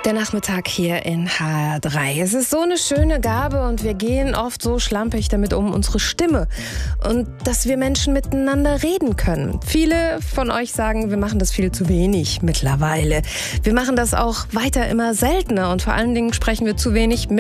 Der Nachmittag hier in HR3. Es ist so eine schöne Gabe und wir gehen oft so schlampig damit um, unsere Stimme. Und dass wir Menschen miteinander reden können. Viele von euch sagen, wir machen das viel zu wenig mittlerweile. Wir machen das auch weiter immer seltener und vor allen Dingen sprechen wir zu wenig